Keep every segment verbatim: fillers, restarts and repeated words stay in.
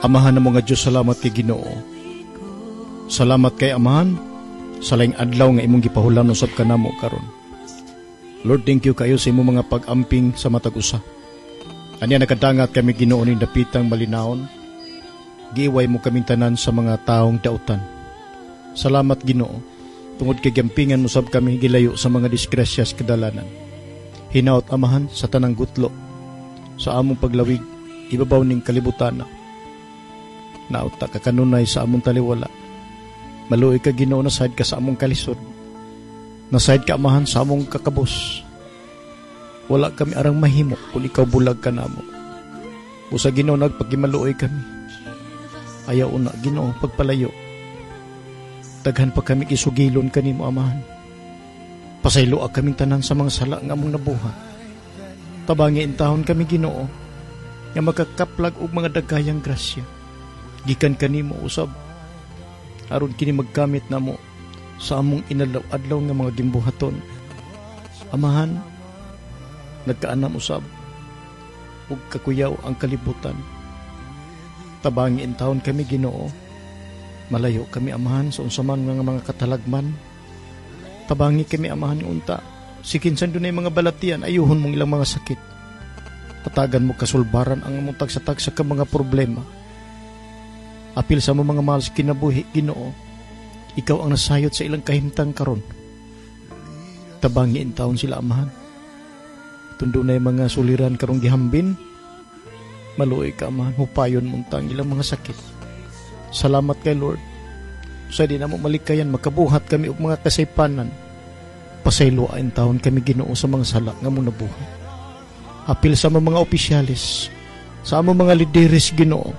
Amahan na mga Diyos, salamat kay Ginoo. Salamat kay Amahan sa laing adlaw nga imong gipahulan usab kanamo karon. Lord, thank you kayo sa imong mga pag-amping sa matag usa. Anya nakadangat kami Ginoo ning dapitang malinawon. Giiway mo kaming tanan sa mga taong dautan. Salamat Ginoo. Tungod kay gampingan mo sab kami gilayo sa mga disgrasya sa kadalanan. Hinaot Amahan sa tanang gutlo sa among paglawig ibabaw ning kalibutan. Naot ta kakanunay sa among taliwala. Maluoy ka Ginoo na side ka sa among kalisod. Na side ka Amahan sa among kakabos. Wala kami arang mahimo kung ikaw bulag ka namo. Busa Ginoo nagpagimaluoy kami. Ayaw una Ginoo pagpalayo. Daghan pa kami isugilon kanimo Amahan. Pasaylo kaming tanan sa mga sala nga among nabuhat. Tabangi intahon kami Ginoo nga makakaplag og mga dagayang grasya. Gikan kanimo usab aron kini magkamit namo sa among inadlaw-adlaw nga mga gimbuhaton. Amahan, nagkaanam usab ug kakuyaw ang kalibutan. Tabangi intahon kami Ginoo. Malayo kami Amahan sa unsaman nga mga katalagman. Tabangi kami Amahan unta. Sikinsan dunay mga balatian, ayuhon mong ilang mga sakit. Patagan mo kasulbaran ang among tagsa-tagsa ka mga problema. Apil sa mo mga mahal sa kinabuhi Ginoo. Ikaw ang nasayot sa ilang kahimtang karon. Tabangi intawon sila Amahan. Tundo na mga suliran karong gihambin. Maluoy ka Amahan, hupayon muntang ilang mga sakit. Salamat kay Lord. Sa di na mo malikayan, makabuhat kami og mga kasaypanan. Pasayloain taon kami Ginoo sa mga sala nga mong nabuhat. Apil sa mga opisyalis, sa among mga lideres Ginoo.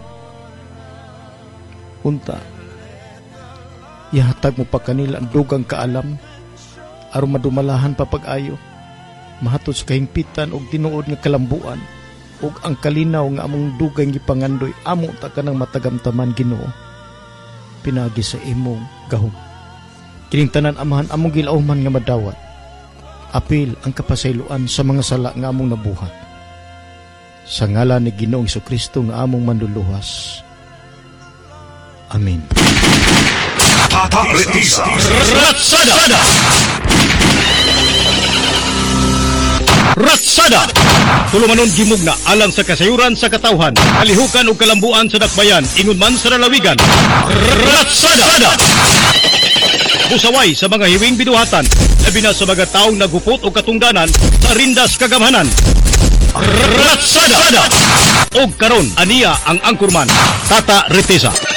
Unta, ihatag mo pa kanila ang dugang kaalam, aron madumalahan pa pag-ayo, mahatod sa kahingpitan og tinuod nga kalambuan, ug ang kalinaw nga among dugang gipangandoy, amo ta kanang matagamtaman Ginoo. Pinagi sa imong gahom. Kining tanan Amahan among gilauman nga madawat. Apil ang kapasayloan sa mga sala nga among nabuhat. Sa ngalan ni Ginoong Jesucristo nga among manluluwas. Amen. Ratsada! Ratsada! Tulumanon gimugna alang sa kasayuran sa katawhan, kalihukan ug kalambuan sa dakbayan, ingon man sa lalawigan. Ratsada! Busaway sa mga hiwing biduhatan, labi na sa mga taong naghupot o katungdanan sa rindas kagamhanan. Ratsada! Og karon aniya ang angkurman, Tata Retesa.